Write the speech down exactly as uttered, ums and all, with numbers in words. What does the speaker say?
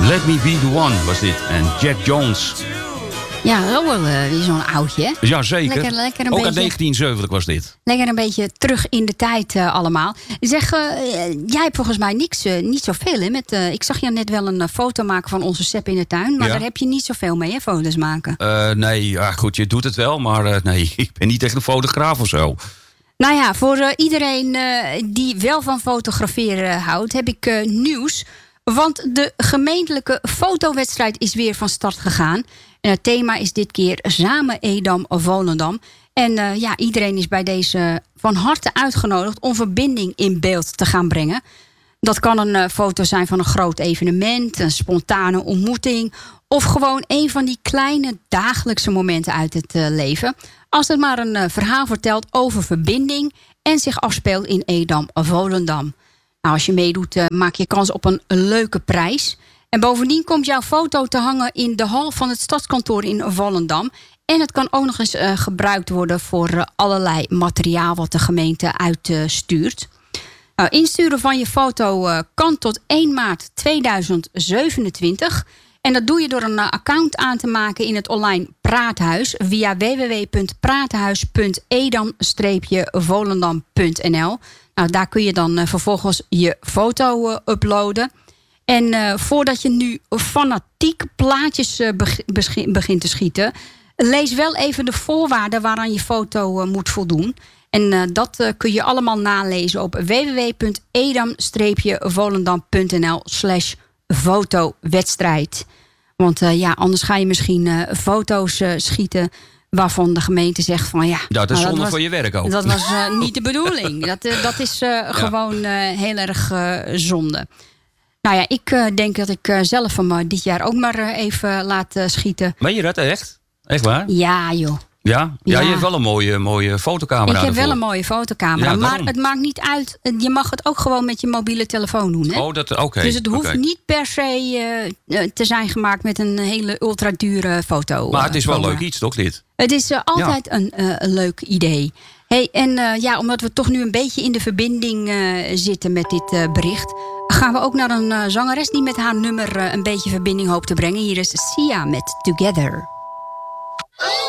Let Me Be The One was dit. En Jack Jones. Ja, ook wel uh, weer zo'n oudje, hè? Ja, zeker. Lekker, lekker een ook beetje, uit negentien zeventig was dit. Lekker een beetje terug in de tijd uh, allemaal. Zeg, uh, jij hebt volgens mij niks, uh, niet zoveel, hè? Met, uh, ik zag je net wel een uh, foto maken van onze Sepp in de tuin. Maar ja. Daar heb je niet zoveel mee, hè? Foto's maken. Uh, nee, ja, goed, je doet het wel. Maar uh, nee, ik ben niet echt een fotograaf of zo. Nou ja, voor uh, iedereen uh, die wel van fotograferen houdt, heb ik uh, nieuws. Want de gemeentelijke fotowedstrijd is weer van start gegaan. En het thema is dit keer Samen Edam-Volendam. En uh, ja, iedereen is bij deze van harte uitgenodigd om verbinding in beeld te gaan brengen. Dat kan een uh, foto zijn van een groot evenement, een spontane ontmoeting, of gewoon een van die kleine dagelijkse momenten uit het uh, leven. Als het maar een uh, verhaal vertelt over verbinding en zich afspeelt in Edam-Volendam. Nou, als je meedoet, uh, maak je kans op een, een leuke prijs. En bovendien komt jouw foto te hangen in de hal van het stadskantoor in Volendam. En het kan ook nog eens uh, gebruikt worden voor uh, allerlei materiaal wat de gemeente uitstuurt. Uh, nou, insturen van je foto uh, kan tot één maart tweeduizend zevenentwintig. En dat doe je door een uh, account aan te maken in het online Praathuis via w w w punt praathuis punt edam volendam punt n l. Nou, daar kun je dan uh, vervolgens je foto uh, uploaden. En uh, voordat je nu fanatiek plaatjes uh, beg- begint te schieten, lees wel even de voorwaarden waaraan je foto uh, moet voldoen. En uh, dat uh, kun je allemaal nalezen op w w w punt edam volendam punt n l slash fotowedstrijd. Want uh, ja, anders ga je misschien uh, foto's uh, schieten waarvan de gemeente zegt van ja... Dat is nou, zonde was, voor je werk ook. Dat was uh, niet de bedoeling. Dat, uh, dat is uh, ja. gewoon uh, heel erg uh, zonde. Nou ja, ik uh, denk dat ik uh, zelf hem uh, dit jaar ook maar uh, even laat uh, schieten. Meen je dat echt? Echt waar? Ja, joh. Ja? Ja, ja. Je hebt wel een mooie, mooie fotocamera. Ik heb ervoor. wel een mooie fotocamera. Ja, maar het maakt niet uit. Je mag het ook gewoon met je mobiele telefoon doen. Hè? Oh, dat oké. Okay. Dus het hoeft okay. niet per se uh, te zijn gemaakt met een hele ultra dure foto. Maar het is wel uh, leuk iets, toch dit? Het is uh, altijd ja. een, uh, een leuk idee. Hey, en uh, ja, omdat we toch nu een beetje in de verbinding uh, zitten met dit uh, bericht, gaan we ook naar een uh, zangeres die met haar nummer uh, een beetje verbinding hoopt te brengen. Hier is Sia met Together.